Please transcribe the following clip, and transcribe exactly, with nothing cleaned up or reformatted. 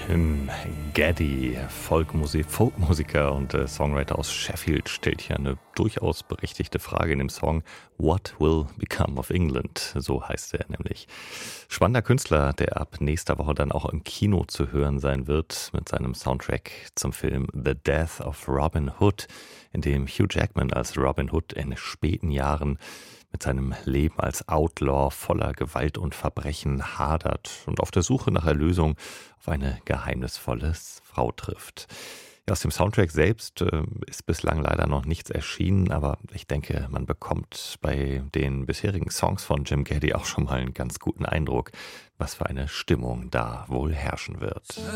Jim Geddy, Folkmusik, Folkmusiker und äh, Songwriter aus Sheffield, stellt hier eine durchaus berechtigte Frage in dem Song What Will Become of England? So heißt er nämlich. Spannender Künstler, der ab nächster Woche dann auch im Kino zu hören sein wird mit seinem Soundtrack zum Film The Death of Robin Hood, in dem Hugh Jackman als Robin Hood in späten Jahren mit seinem Leben als Outlaw voller Gewalt und Verbrechen hadert und auf der Suche nach Erlösung auf eine geheimnisvolle Frau trifft. Ja, aus dem Soundtrack selbst äh, ist bislang leider noch nichts erschienen, aber ich denke, man bekommt bei den bisherigen Songs von Jim Geddy auch schon mal einen ganz guten Eindruck, was für eine Stimmung da wohl herrschen wird.